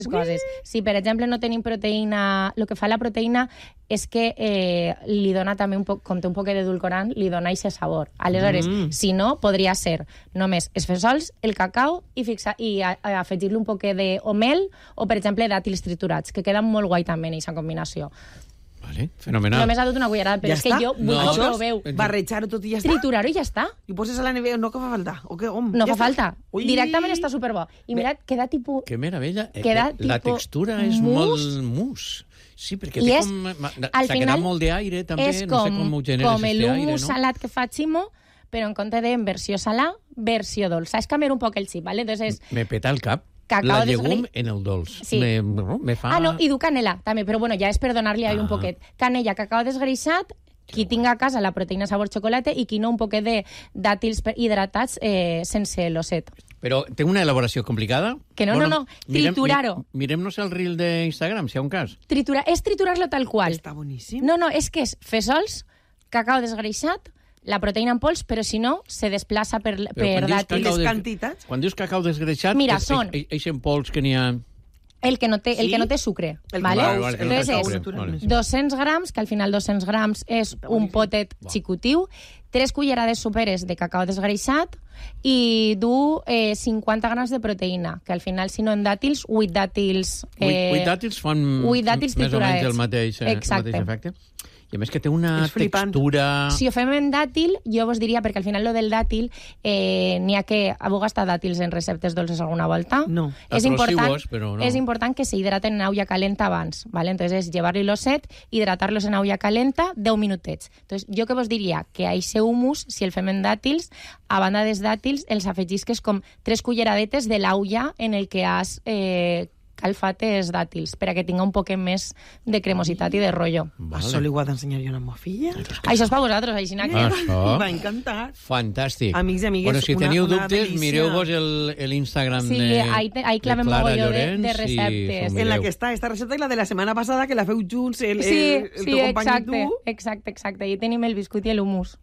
coses. Si, per exemple, no tenim proteïna, el que fa la proteïna és que li dona també un poc, com té un poc d'edulcorant, li dona aquest sabor. Aleshores, si no, podria ser només els fesols, el cacau i afegir-li un poc de mel o, per exemple, dàtils triturats, que queden molt guai també en aquesta combinació. Vale, fenomenal. Només ha dut una cullerada, però és que jo vull que ho proveu. Barrejar-ho tot i ja està? Triturar-ho i ja està. I poses a la nevera, no que fa falta? No fa falta. Directament està superbo. I mirad, queda tipus... Que meravella. Queda la textura és molt mousse. Sí, perquè té com... S'ha quedat molt d'aire, també. És no sé com ho generes, com l'humus salat que fa Ximo, però en compte de versió salà, versió dolça. És canviar un poc el xip, ¿vale? Entonces... Me peta el cap. La llegum en el dolç. Sí. Me fa... Ah, no, i du canela, també, però bueno, ja és per donar-li un poquet. Canella, cacau desgreixat, qui tinga a casa la proteïna sabor xocolata i qui no un poquet de dàtils hidratats sense l'osset. Però té una elaboració complicada? Que no, no, triturar-ho. Mirem-nos el reel d'Instagram, si hi ha un cas. És triturar-lo tal qual. Està boníssim. No, és que és fesols, cacau desgreixat, la proteïna en pols, però si no, se desplaça per dàtils. Les quantitats? Quan dius cacau desgreixat, mira, són... Eix en pols que n'hi ha... El que no té sucre, ¿vale? Entonces és 200 grams, que al final 200 grams és un potet xicotiu, 3 cullerades soperes de cacau desgreixat i du 50 grams de proteïna, que al final, si no en dàtils, 8 dàtils... 8 dàtils fan més o menys el mateix efecte. I a més que té una textura... Si ho fem en dàtil, jo vos diria, perquè al final lo del dàtil, n'hi ha que... Heu gastat dàtils en receptes dolces alguna volta? No. És important que s'hidraten en aigua calenta abans, ¿vale? Entonces és llevar-li l'osset, hidratar-los en aigua calenta 10 minutets. Entonces, jo que vos diria que a eixe humus, si el fem en dàtils, a banda dels dàtils, els afegisques com 3 culleradetes de l'aula en el que has... calfat els dàtils, per a que tinga un poc més de cremositat i de rotllo. Això li ho ha d'ensenyar jo a ma filla? Això és per vosaltres, així que... Va encantar. Fantàstic. Amics i amigues, bueno, si teniu dubtes, mireu-vos l'Instagram de Clara Llorenç de receptes. En la que està esta recepta i la de la setmana passada, que la feu junts, el teu company i tu. Exacte. I tenim el biscuit i l'humus.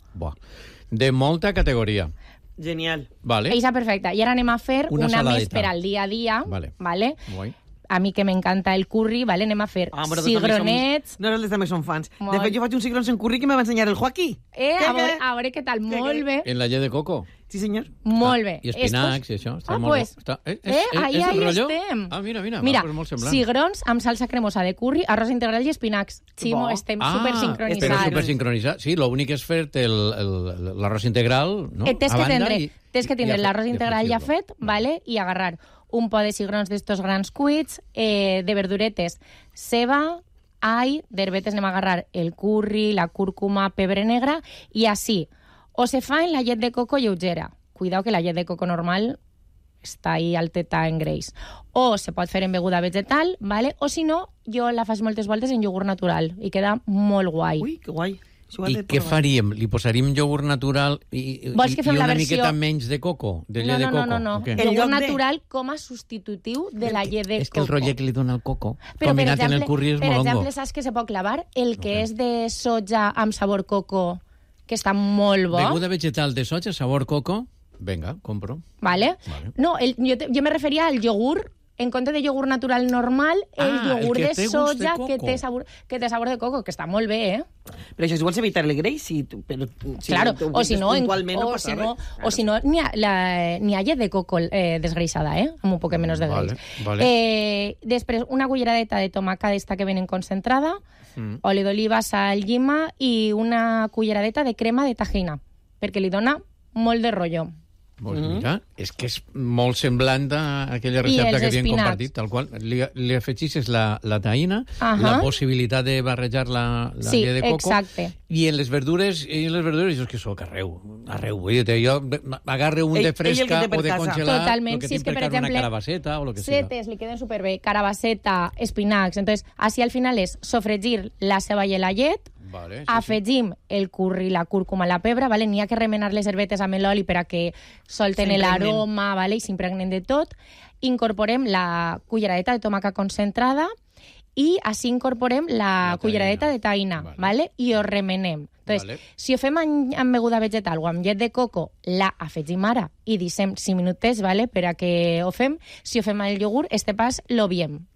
De molta categoria. Genial. Vale. Eixa perfecta. I ara anem a fer una més per al dia a dia. Vale. A mi que m'encanta el curri, ¿vale? Anem a fer cigronets... Nosaltres també som fans. De fet, jo faig uns cigrons en curri que me va ensenyar el Joaquí. A veure què tal, molt bé. En la llet de coco? Sí, senyor. Molt bé. I espinacs i això. Pues, ahí estem. Mira, cigrons amb salsa cremosa de curri, arròs integral i espinacs. Ximo, estem supersincronitzats. Estem supersincronitzats. Sí, l'únic és fer-te l'arròs integral, no? Tens que tindre l'arròs integral ja fet, ¿vale? I agarrar un pot de cigrons d'estos grans cuits, de verduretes, ceba, all, d'herbetes anem a agarrar el curri, la cúrcuma, pebre negre, i així. O se fa en la llet de coco lleugera. Cuidao que la llet de coco normal està ahí alteta en greix. O se pot fer en beguda vegetal, ¿vale? O si no, jo la faig moltes voltes en iogurt natural i queda molt guai. Ui, que guai. I què faríem? Li posaríem iogurt natural i una miqueta menys de coco? De llet de coco? No. El iogurt natural com a substitutiu de la llet de coco. És que el rotllet que li dona el coco, combinat en el curri, és molt hongo. Per exemple, saps que se pot clavar? El que és de soja amb sabor coco, que està molt bo. Beguda vegetal de soja, sabor coco, venga, compro. Vale. No, jo me referia al iogurt. En compte de iogurt natural normal, el iogurt de soja que té sabor de coco, que està molt bé, eh? Però això és igual evitar el greix, claro, o si no, n'hi ha llet de coco desgreixada, amb un poc menys de greix. Després, una culleradeta de tomaca d'esta que venen concentrada, oli d'oliva, sal, llima i una culleradeta de crema de tajina, perquè li dona molt de rotllo. Mira, és que és molt semblant a aquella recepta que havíem compartit, tal qual. Li afegixes la taïna, la possibilitat de barrejar la llet de coco. Exacte. I en les verdures, jo és que soc arreu. Vull dir, jo agarro un de fresca o de congelat, el que tinc per casa, una carabasseta o el que sigui. Setes, li queden superbé, carabasseta, espinacs. Entonces, així al final és sofregir la ceba i la llet, afegim el curri, la cúrcuma, la pebre, n'hi ha que remenar les herbetes amb l'oli per a que solten l'aroma i s'impregnen de tot. Incorporem la culleradeta de tomaca concentrada i així incorporem la culleradeta de taïna, i ho remenem. Entonces, si ho fem amb beguda vegetal o amb llet de coco, la afegim ara i deixem 5 minutets per a que ho fem. Si ho fem amb el iogurt, este pas l'obviem.